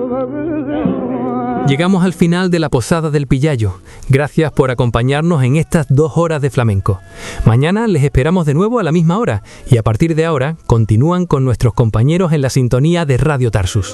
Llegamos al final de la Posada del Pillayo. Gracias por acompañarnos en estas 2 horas de flamenco. Mañana les esperamos de nuevo a la misma hora y a partir de ahora continúan con nuestros compañeros en la sintonía de Radio Tarsus.